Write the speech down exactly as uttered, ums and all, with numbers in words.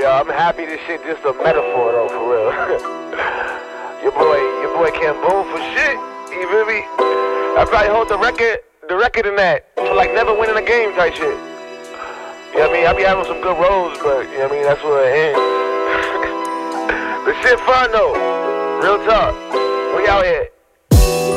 yo. I'm happy this shit just a metaphor, though, for real. your boy, your boy can't bowl for shit. You feel me? I probably hold the record, the record in that for like never winning a game type shit. You know what I mean? I be having some good roles, but you know what I mean? That's where it ends. The shit fun though. Real talk. We out here.